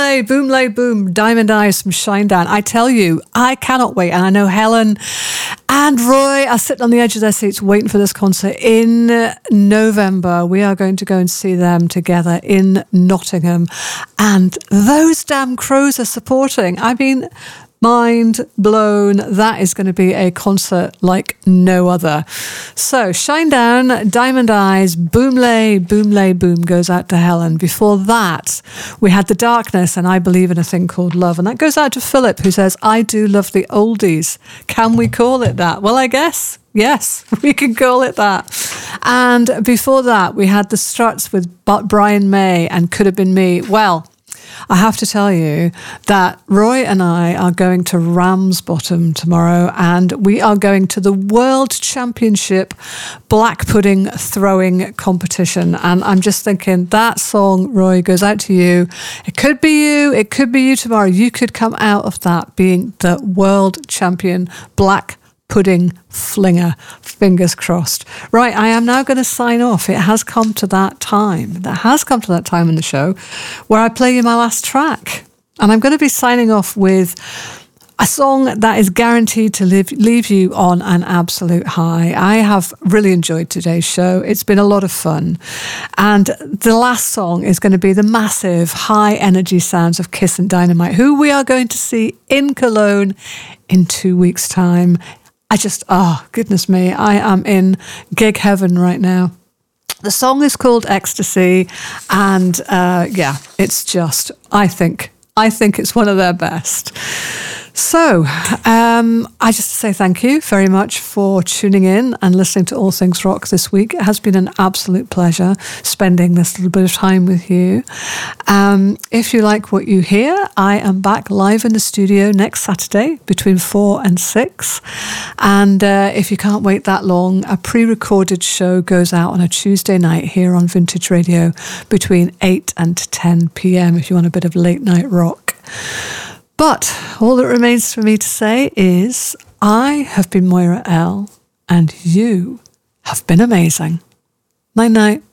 lay, boom, Diamond Eyes from Shinedown. I tell you, I cannot wait. And I know Helen and Roy are sitting on the edge of their seats waiting for this concert in November. We are going to go and see them together in Nottingham. And those damn Crows are supporting. I mean, mind blown. That is going to be a concert like no other. So Shinedown, Diamond Eyes, boom lay, boom goes out to Helen. Before that, we had The Darkness and I Believe in a Thing Called Love. And that goes out to Philip, who says, I do love the oldies. Can we call it that? Well, I guess, yes, we can call it that. And before that, we had The Struts with Brian May and Could Have Been Me. Well, I have to tell you that Roy and I are going to Ramsbottom tomorrow and we are going to the World Championship Black Pudding Throwing Competition. And I'm just thinking that song, Roy, goes out to you. It could be you. It could be you tomorrow. You could come out of that being the world champion Black Pudding Flinger. Fingers crossed. Right, I am now going to sign off. It has come to that time. That has come to that time in the show where I play you my last track. And I'm going to be signing off with a song that is guaranteed to leave you on an absolute high. I have really enjoyed today's show. It's been a lot of fun. And the last song is going to be the massive high energy sounds of Kiss and Dynamite, who we are going to see in Cologne in 2 weeks' time. Goodness me, I am in gig heaven right now. The song is called Ecstasy, and it's just, I think it's one of their best. So, I just say thank you very much for tuning in and listening to All Things Rock this week. It has been an absolute pleasure spending this little bit of time with you. If you like what you hear, I am back live in the studio next Saturday between 4 and 6. And if you can't wait that long, a pre-recorded show goes out on a Tuesday night here on Vintage Radio between 8 and 10 p.m. if you want a bit of late night rock. But all that remains for me to say is I have been Moira L. and you have been amazing. Night night.